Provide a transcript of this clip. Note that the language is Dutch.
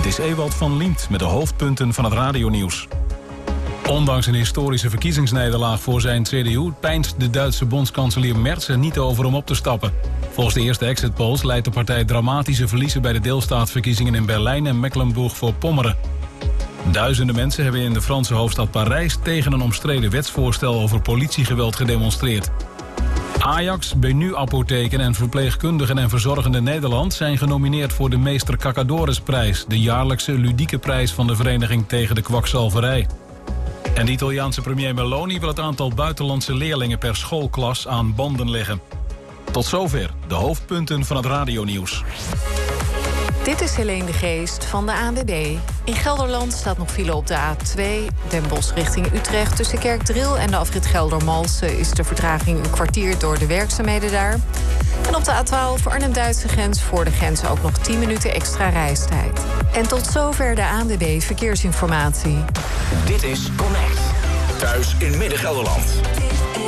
Dit is Ewald van Liemt met de hoofdpunten van het radionieuws. Ondanks een historische verkiezingsnederlaag voor zijn CDU... peinst de Duitse bondskanselier Merz er niet over om op te stappen. Volgens de eerste exit polls leidt de partij dramatische verliezen... bij de deelstaatsverkiezingen in Berlijn en Mecklenburg-Voorpommeren. Duizenden mensen hebben in de Franse hoofdstad Parijs... tegen een omstreden wetsvoorstel over politiegeweld gedemonstreerd. Ajax, Benu Apotheken en Verpleegkundigen en Verzorgende Nederland... zijn genomineerd voor de Meester Cacadorusprijs... de jaarlijkse ludieke prijs van de Vereniging tegen de Kwakzalverij. En de Italiaanse premier Meloni wil het aantal buitenlandse leerlingen per schoolklas aan banden leggen. Tot zover de hoofdpunten van het radionieuws. Dit is Helene de Geest van de ANWB. In Gelderland staat nog file op de A2, Den Bosch richting Utrecht. Tussen Kerkdriel en de afrit Geldermalsen is de vertraging een kwartier door de werkzaamheden daar. En op de A12 Arnhem-Duitse grens voor de grens ook nog 10 minuten extra reistijd. En tot zover de ANWB Verkeersinformatie. Dit is Connect. Thuis in Midden-Gelderland.